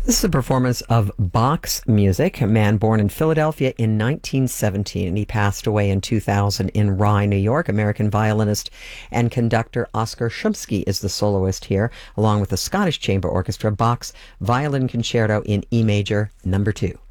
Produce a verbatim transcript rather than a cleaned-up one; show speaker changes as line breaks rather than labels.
This is a performance of Bach's music, a man born in Philadelphia in nineteen seventeen, and he passed away in two thousand in Rye, New York. American violinist and conductor Oskar Shumsky is the soloist here, along with the Scottish Chamber Orchestra. Bach's Violin Concerto in E major, number two.